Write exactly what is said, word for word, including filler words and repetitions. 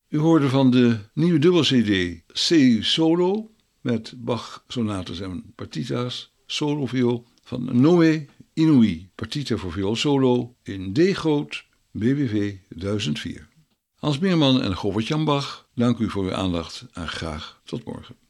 U hoorde van de nieuwe dubbel-C D C Solo met Bach sonates en partita's, soloviool van Noé Inouï, partita voor viool solo in D groot, B W V duizend vier. Hans Meerman en Govert Jan Bach, dank u voor uw aandacht en graag tot morgen.